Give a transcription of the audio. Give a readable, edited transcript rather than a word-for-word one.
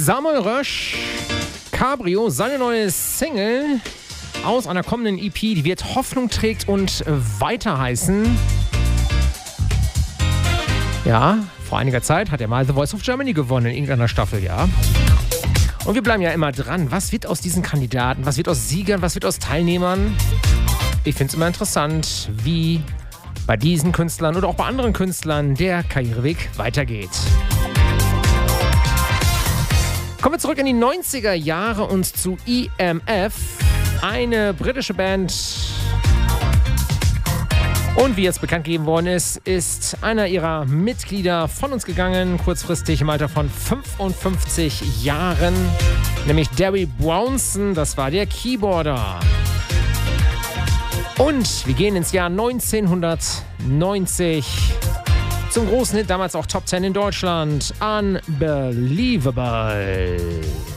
Samuel Rösch, Cabrio, seine neue Single aus einer kommenden EP, die wird Hoffnung trägt und weiter heißen. Ja, vor einiger Zeit hat er mal The Voice of Germany gewonnen in irgendeiner Staffel, ja. Und wir bleiben ja immer dran. Was wird aus diesen Kandidaten? Was wird aus Siegern? Was wird aus Teilnehmern? Ich finde es immer interessant, wie bei diesen Künstlern oder auch bei anderen Künstlern der Karriereweg weitergeht. Kommen wir zurück in die 90er Jahre und zu EMF, eine britische Band. Und wie jetzt bekannt gegeben worden ist, ist einer ihrer Mitglieder von uns gegangen, kurzfristig im Alter von 55 Jahren, nämlich Derry Brownson, das war der Keyboarder. Und wir gehen ins Jahr 1990 zum großen Hit, damals auch Top 10 in Deutschland, Unbelievable.